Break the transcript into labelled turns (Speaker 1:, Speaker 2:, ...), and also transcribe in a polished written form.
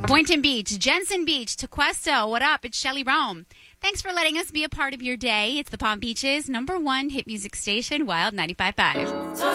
Speaker 1: Boynton Beach, Jensen Beach, Tequesto. What up? It's Shelly Rome. Thanks for letting us be a part of your day. It's the Palm Beach's #1 hit music station, Wild 95.5.